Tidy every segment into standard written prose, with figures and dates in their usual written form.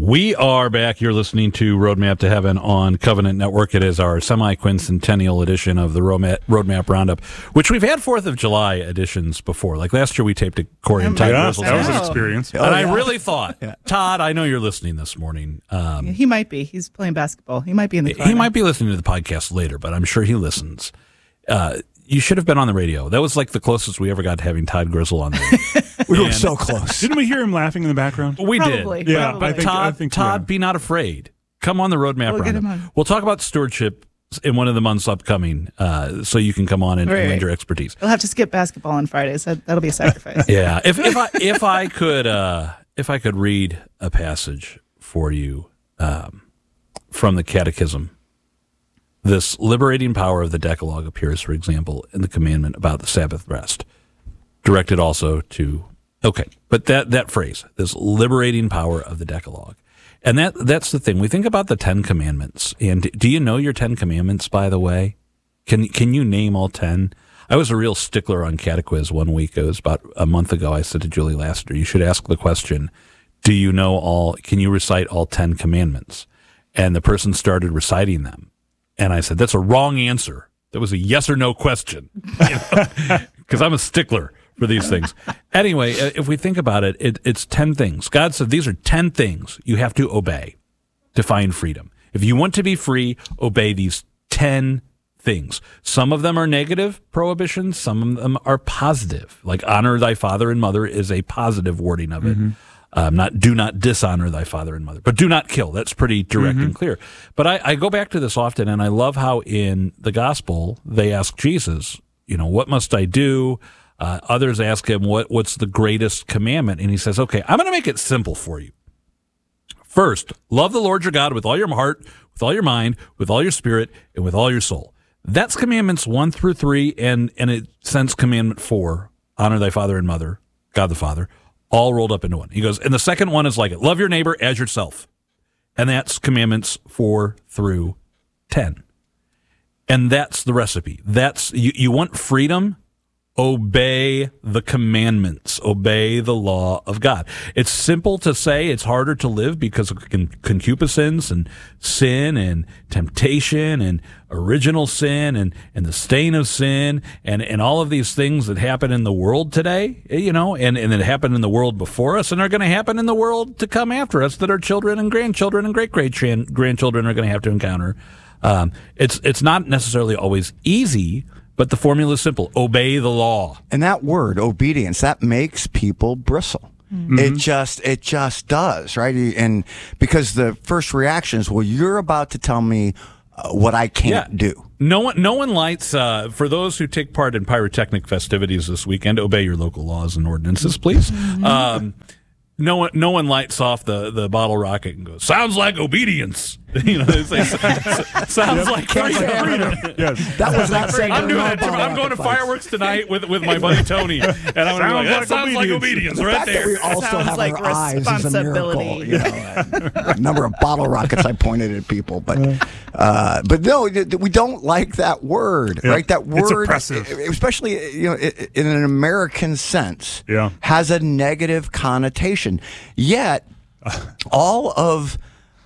We are back. You're listening to Roadmap to Heaven on Covenant Network. It is our semi-quincentennial edition of the Roadmap Roundup, which we've had 4th of July editions before. Like last year we taped a Corey and Todd Grizzle. That was an experience. And I really thought, Todd, I know you're listening this morning. He might be. He's playing basketball. He might be in the car. He might be listening to the podcast later, but I'm sure he listens. You should have been on the radio. That was like the closest we ever got to having Todd Grizzle on the radio. We were so close. Didn't we hear him laughing in the background? We Probably, did. Yeah, probably. I think Todd, be not afraid. Come on the Roadmap We'll get Roundup. him on. We'll talk about stewardship in one of the months upcoming, so you can come on and lend your expertise. We'll have to skip basketball on Fridays. That'll be a sacrifice. Yeah, if I could read a passage for you from the Catechism. This liberating power of the Decalogue appears, for example, in the commandment about the Sabbath rest, directed also to, but that phrase, this liberating power of the Decalogue. And that's the thing. We think about the 10 Commandments. And do you know your 10 Commandments, by the way? Can you name all 10? I was a real stickler on Catequiz one week. It was about a month ago. I said to Julie Lassiter, you should ask the question, can you recite all 10 Commandments? And the person started reciting them. And I said, that's a wrong answer. That was a yes or no question. Because I'm a stickler for these things. Anyway, if we think about it, it's 10 things. God said these are 10 things you have to obey to find freedom. If you want to be free, obey these 10 things. Some of them are negative prohibitions. Some of them are positive. Like honor thy father and mother is a positive wording of it. Do not dishonor thy father and mother, but do not kill. That's pretty direct and clear. But I go back to this often, and I love how in the gospel they ask Jesus, what must I do? Others ask him, what's the greatest commandment? And he says, okay, I'm going to make it simple for you. First, love the Lord your God with all your heart, with all your mind, with all your spirit, and with all your soul. That's commandments 1 through 3, and it sends commandment 4, honor thy father and mother, God the Father, all rolled up into one. He goes, and the second one is like it. Love your neighbor as yourself. And that's commandments 4 through 10. And that's the recipe. That's you want freedom? Obey the commandments. Obey the law of God. It's simple to say. It's harder to live because of concupiscence and sin and temptation and original sin and the stain of sin and all of these things that happen in the world today, and that happened in the world before us and are going to happen in the world to come after us that our children and grandchildren and great-grandchildren are going to have to encounter. It's not necessarily always easy, but the formula is simple. Obey the law. And that word, obedience, that makes people bristle. It just does, right? And because the first reaction is, well, you're about to tell me what I can't do. No one lights, for those who take part in pyrotechnic festivities this weekend, obey your local laws and ordinances, please. No one lights off the bottle rocket and goes, sounds like obedience. Sounds like freedom. Yes. That was not saying I'm doing that. I'm going to fireworks tonight with my buddy Tony, and I'm going to be like, that sounds like obedience right there. We all still have like our eyes is a miracle. A number of bottle rockets I pointed at people, but no, we don't like that word, right? That word, it's oppressive, especially in an American sense, has a negative connotation. Yet, all of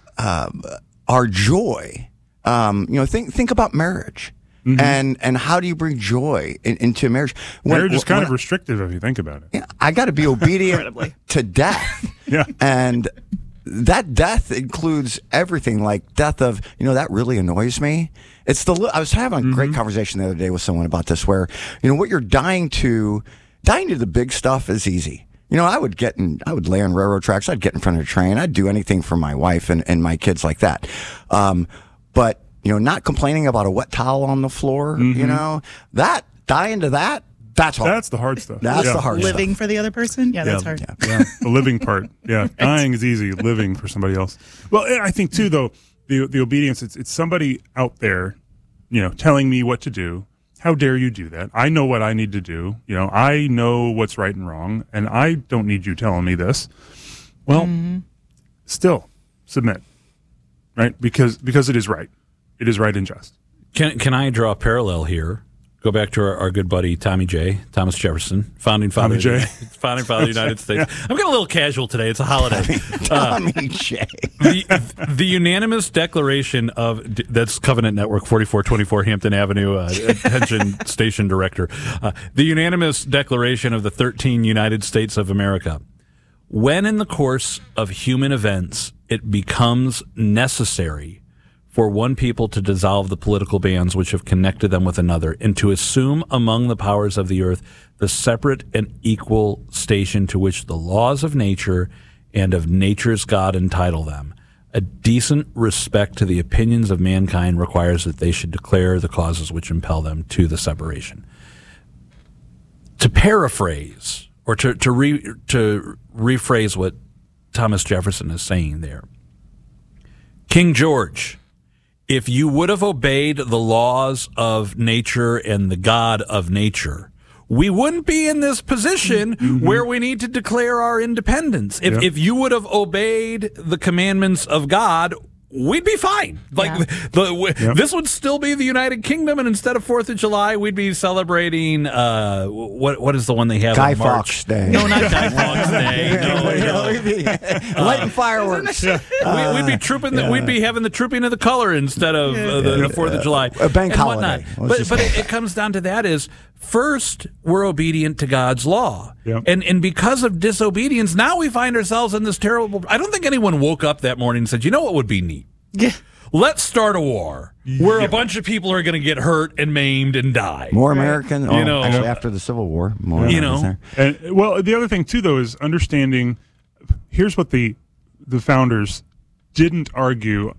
our joy, think about marriage. And how do you bring joy into marriage? Marriage is kind of restrictive if you think about it. Yeah, I got to be obedient to death. And that death includes everything, like death of, that really annoys me. I was having a great conversation the other day with someone about this, where, what you're dying to the big stuff is easy. I would lay on railroad tracks. I'd get in front of a train. I'd do anything for my wife and my kids like that. But, not complaining about a wet towel on the floor, that dying to that, that's hard. That's the hard stuff. That's the hard stuff. Living for the other person? Yeah, that's hard. Yeah. The living part. Yeah. Dying is easy. Living for somebody else. Well, I think too, though, the obedience, it's somebody out there, telling me what to do. How dare you do that? I know what I need to do. I know what's right and wrong, and I don't need you telling me this. Well, still submit, right? Because it is right. It is right and just. Can I draw a parallel here go back to our good buddy Thomas Jefferson, founding father of the United States. I'm getting a little casual today. It's a holiday. Tommy J. The unanimous declaration that's Covenant Network, 4424 Hampton Avenue, attention station director. The unanimous declaration of the 13 United States of America. When in the course of human events it becomes necessary for one people to dissolve the political bands which have connected them with another, and to assume among the powers of the earth the separate and equal station to which the laws of nature and of nature's God entitle them, a decent respect to the opinions of mankind requires that they should declare the causes which impel them to the separation. To paraphrase, or to rephrase what Thomas Jefferson is saying there, King George, if you would have obeyed the laws of nature and the God of nature, we wouldn't be in this position where we need to declare our independence. If you would have obeyed the commandments of God, we'd be fine. This would still be the United Kingdom, and instead of 4th of July, we'd be celebrating what is the one they have? Guy in March? Fawkes Day. No, not Guy Fawkes Day. No. Lighting fireworks. We'd be trooping. We'd be having the trooping of the color instead of the 4th of July. A bank and holiday. But it comes down to that is, first, we're obedient to God's law. Yep. And because of disobedience, now we find ourselves in this terrible... I don't think anyone woke up that morning and said, you know what would be neat? Yeah. Let's start a war where a bunch of people are going to get hurt and maimed and die. More American. Actually, after the Civil War. More You And, well, the other thing, too, though, is understanding... Here's what the founders didn't argue,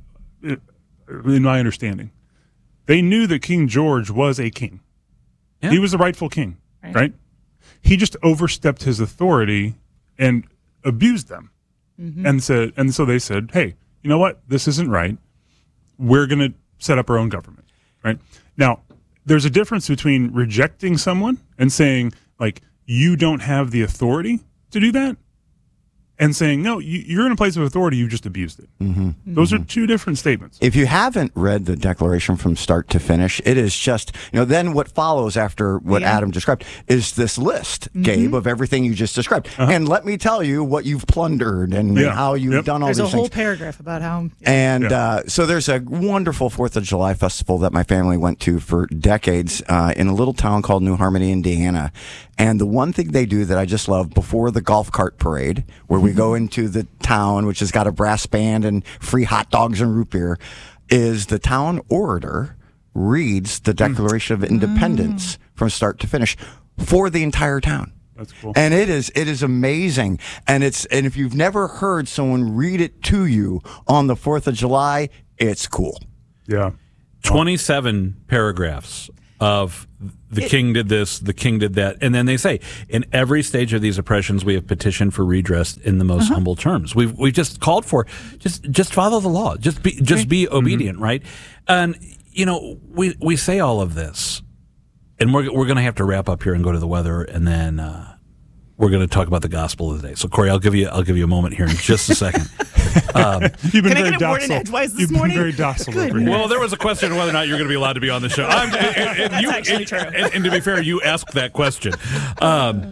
in my understanding. They knew that King George was a king. Yeah. He was the rightful king, right? He just overstepped his authority and abused them, and so they said, "Hey, you know what? This isn't right. We're going to set up our own government." Right now, there's a difference between rejecting someone and saying, like, you don't have the authority to do that, and saying, no, you're in a place of authority, you just abused it. Those are two different statements. If you haven't read the Declaration from start to finish, it is just, then what follows after what Adam described is this list, Gabe, of everything you just described. And let me tell you what you've plundered and how you've done all There's these things. a whole paragraph about how... And so there's a wonderful 4th of July festival that my family went to for decades in a little town called New Harmony, Indiana. And the one thing they do that I just love, before the golf cart parade, where we go into the town, which has got a brass band and free hot dogs and root beer, is the town orator reads the Declaration of Independence from start to finish for the entire town. That's cool. And it is amazing. And if you've never heard someone read it to you on the 4th of July, it's cool. Yeah. 27 paragraphs of the king did this, the king did that, and then they say, in every stage of these oppressions, we have petitioned for redress in the most humble terms. We've just called for just follow the law, just be obedient, right? And we say all of this, and we're going to have to wrap up here and go to the weather, and then we're going to talk about the gospel of the day. So, Corey, I'll give you a moment here in just a second. You've been Can I very get a board and docile. edgewise this You've morning? been very docile over here. Well, there was a question of whether or not you're going to be allowed to be on the show. That's actually true. And to be fair, you asked that question. How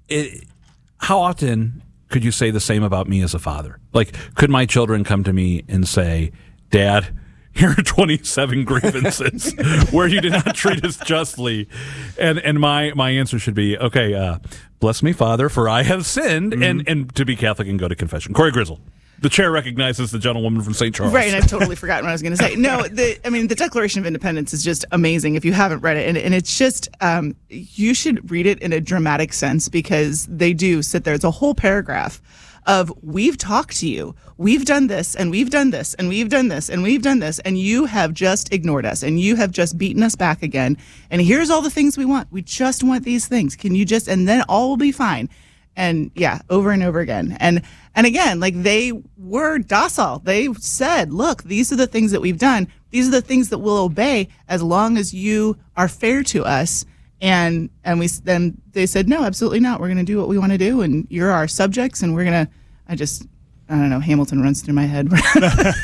often could you say the same about me as a father? Like, could my children come to me and say, Dad, here are 27 grievances where you did not treat us justly? And my answer should be, okay, bless me, Father, for I have sinned, and to be Catholic and go to confession. Corey Grizzle. The chair recognizes the gentlewoman from St. Charles. Right, and I've totally forgotten what I was going to say. No, the Declaration of Independence is just amazing if you haven't read it. And it's just, you should read it in a dramatic sense, because they do sit there. It's a whole paragraph of, we've talked to you, we've done this, and we've done this, and we've done this, and we've done this, and you have just ignored us, and you have just beaten us back again. And here's all the things we want. We just want these things. Can you just, and then all will be fine. And over and over again. And again, like, they were docile. They said, look, these are the things that we've done. These are the things that we'll obey as long as you are fair to us. And then they said, no, absolutely not. We're going to do what we want to do. And you're our subjects. And we're going to, I don't know, Hamilton runs through my head.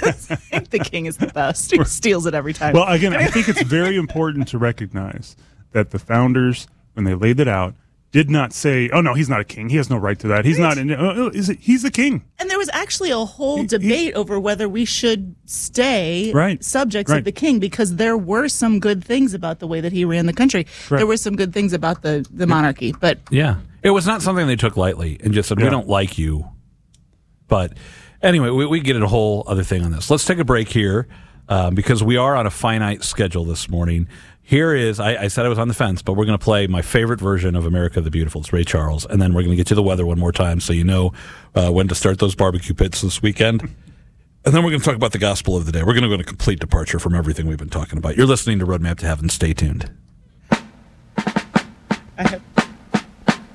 The king is the best. He steals it every time. Well, again, I think it's very important to recognize that the founders, when they laid it out, did not say, "Oh no, he's not a king. He has no right to that. He's not. He's the king." And there was actually a whole debate over whether we should stay subjects of the king, because there were some good things about the way that he ran the country. There were some good things about the monarchy, but it was not something they took lightly and just said, "We don't like you." But anyway, we get into a whole other thing on this. Let's take a break here because we are on a finite schedule this morning. Here is, I said I was on the fence, but we're going to play my favorite version of America the Beautiful. It's Ray Charles. And then we're going to get you the weather one more time so you know when to start those barbecue pits this weekend. And then we're going to talk about the gospel of the day. We're going to go in a complete departure from everything we've been talking about. You're listening to Roadmap to Heaven. Stay tuned. I have